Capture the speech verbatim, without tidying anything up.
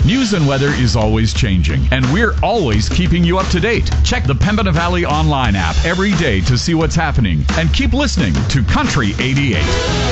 News and weather is always changing, and we're always keeping you up to date. Check the Pembina Valley Online app every day to see what's happening, and keep listening to Country eighty-eight.